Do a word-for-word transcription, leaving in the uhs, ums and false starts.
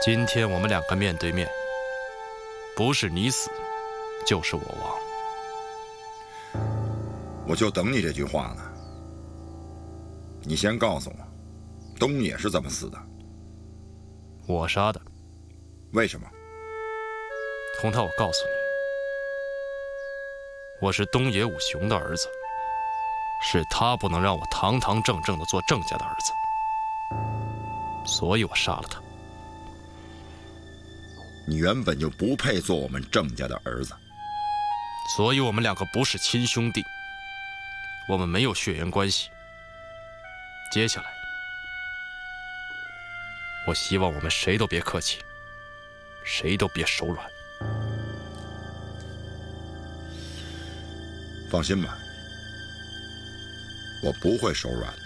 今天我们两个面对面，不是你死，就是我亡。 我就等你这句话呢。你先告诉我，东野是怎么死的？ 我杀的。 为什么？ 洪涛，我告诉你，我是东野武雄的儿子，是他不能让我堂堂正正的做郑家的儿子，所以我杀了他。 你原本就不配做我们郑家的儿子， 所以我们两个不是亲兄弟，我们没有血缘关系。接下来，我希望我们谁都别客气，谁都别手软。 放心吧，我不会手软的。